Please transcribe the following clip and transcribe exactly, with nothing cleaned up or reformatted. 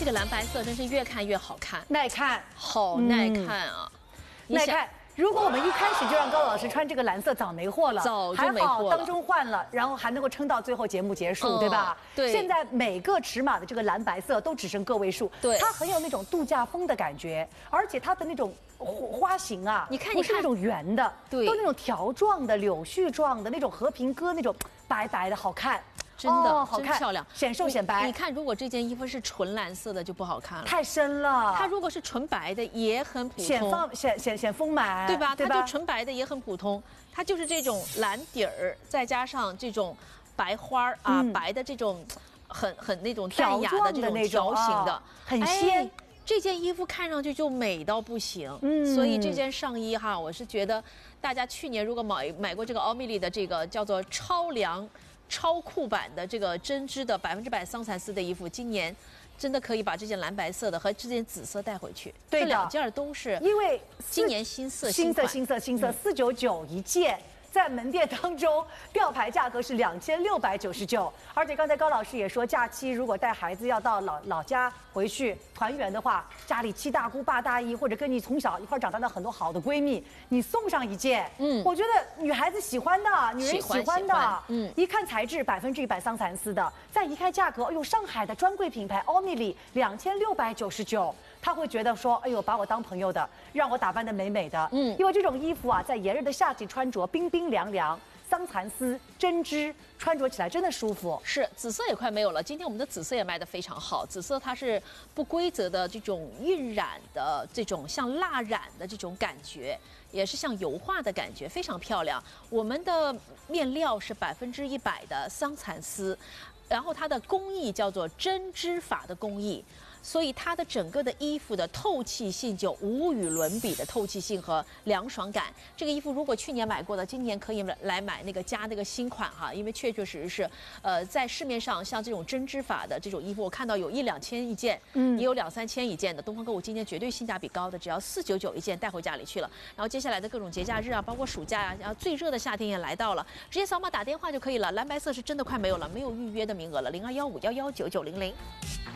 这个蓝白色真是越看越好看， 耐看， 好耐看啊！ 耐看。 如果我们一开始就让高老师穿这个蓝色，早没货了。 早就没货了。 还好当中换了，然后还能够撑到最后节目结束， 嗯、 对吧？ 对。 现在每个尺码的这个蓝白色都只剩个位数， 对， 它很有那种度假风的感觉，而且它的那种花型啊， 你看， 不是那种圆的， 对， 都那种条状的、柳絮状的那种和平鸽那种白白的，好看。 真的、 哦、好看， 真漂亮， 显瘦显白。 你看，如果这件衣服是纯蓝色的就不好看了， 太深了。 它如果是纯白的也很普通， 显放显显显丰满， 对吧？ 对吧？它就纯白的也很普通，它就是这种蓝底儿，再加上这种白花啊、嗯、白的这种很很那种淡雅的这种条形的， 哦、很鲜。哎这件衣服看上去就美到不行，嗯，所以这件上衣哈，我是觉得大家去年如果买买过这个奥米丽的这个叫做超凉。 超酷版的这个针织的百分之百桑蚕丝的衣服，今年真的可以把这件蓝白色的和这件紫色带回去。 对这两件都是因为今年新色新色新色新色四九九一件。 在门店当中，吊牌价格是两千六百九十九，而且刚才高老师也说，假期如果带孩子要到老老家回去团圆的话，家里七大姑八大姨或者跟你从小一块长大的很多好的闺蜜，你送上一件，嗯，我觉得女孩子喜欢的，女人喜欢的，嗯，一看材质百分之一百桑蚕丝的，再一看价格，哎呦，上海的专柜品牌奥米丽两千六百九十九。 他会觉得说，哎呦，把我当朋友的，让我打扮得美美的，嗯，因为这种衣服啊，在炎热的夏季穿着，冰冰凉凉，桑蚕丝、针织，穿着起来真的舒服。 是，紫色也快没有了，今天我们的紫色也卖得非常好。紫色它是不规则的这种晕染的这种像蜡染的这种感觉，也是像油画的感觉，非常漂亮。我们的面料是百分之一百的桑蚕丝，然后它的工艺叫做针织法的工艺。 所以它的整个的衣服的透气性就无与伦比的透气性和凉爽感。这个衣服如果去年买过的，今年可以来买那个加那个新款哈，因为确确实实是，呃，在市面上像这种针织法的这种衣服，我看到有一两千一件，嗯，也有两三千一件的。东方购物今天绝对性价比高的，只要四九九一件带回家里去了。然后接下来的各种节假日啊，包括暑假啊，然后最热的夏天也来到了，直接扫码打电话就可以了。蓝白色是真的快没有了，没有预约的名额了，零二幺五幺幺九九零零。